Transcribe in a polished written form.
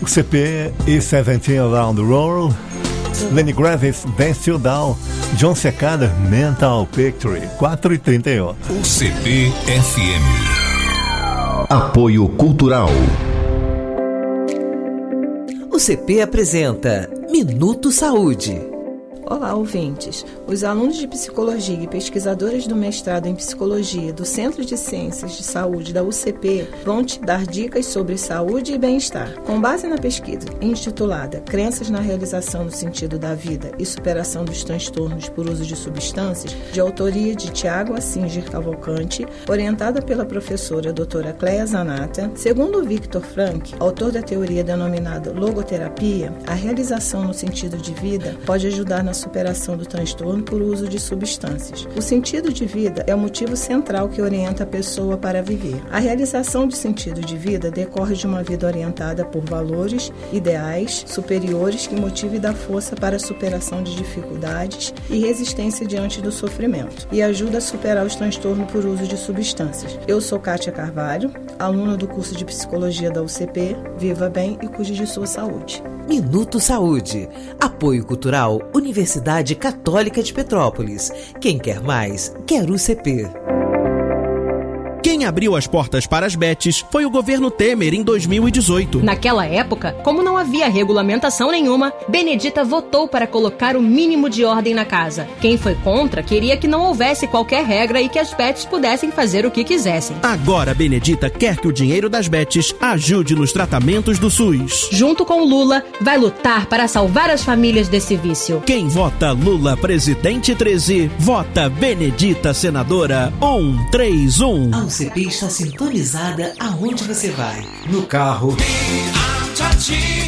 O CP e 17 Around the World, Lenny Kravitz, Dance You Down, John Secada, Mental Picture, 4h31. O CP FM. Apoio Cultural. O CP apresenta Minuto Saúde. Olá, ouvintes! Os alunos de Psicologia e pesquisadores do mestrado em Psicologia do Centro de Ciências de Saúde da UCP vão te dar dicas sobre saúde e bem-estar. Com base na pesquisa intitulada Crenças na Realização no Sentido da Vida e Superação dos Transtornos por Uso de Substâncias, de autoria de Tiago Assinger Cavalcante, orientada pela professora doutora Cleia Zanata, segundo Viktor Frankl, autor da teoria denominada logoterapia, a realização no sentido de vida pode ajudar na superação do transtorno por uso de substâncias. O sentido de vida é o motivo central que orienta a pessoa para viver. A realização de sentido de vida decorre de uma vida orientada por valores, ideais, superiores que motive e dá força para a superação de dificuldades e resistência diante do sofrimento e ajuda a superar os transtornos por uso de substâncias. Eu sou Kátia Carvalho, aluna do curso de Psicologia da UCP. Viva bem e cuide de sua saúde. Minuto Saúde. Apoio Cultural Universidade Católica de Petrópolis. Quem quer mais, quer o CP. Quem abriu as portas para as bets foi o governo Temer em 2018. Naquela época, como não havia regulamentação nenhuma, Benedita votou para colocar o mínimo de ordem na casa. Quem foi contra queria que não houvesse qualquer regra e que as bets pudessem fazer o que quisessem. Agora Benedita quer que o dinheiro das bets ajude nos tratamentos do SUS. Junto com Lula, vai lutar para salvar as famílias desse vício. Quem vota Lula presidente 13, vota Benedita senadora 131. A UCP está sintonizada aonde você vai. No carro,